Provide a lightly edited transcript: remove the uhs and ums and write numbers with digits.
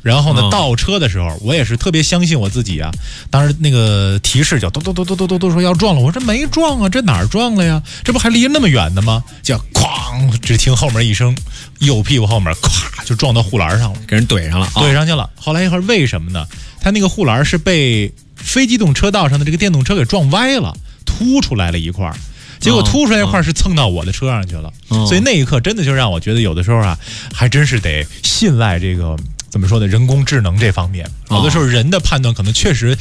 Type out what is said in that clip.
然后呢，倒车的时候，我也是特别相信我自己啊。当时那个提示就都说要撞了，我说这没撞啊，这哪儿撞了呀？这不还离那么远的吗？就哐，只听后面一声，右屁股后面咵就撞到护栏上了， 给人怼上了， 怼上去了。后来一会儿为什么呢？他那个护栏是被非机动车道上的这个电动车给撞歪了，凸出来了一块。结果凸出来一块是蹭到我的车上去了，所以那一刻真的就让我觉得有的时候啊，还真是得信赖这个怎么说呢，人工智能这方面。有的时候人的判断可能确实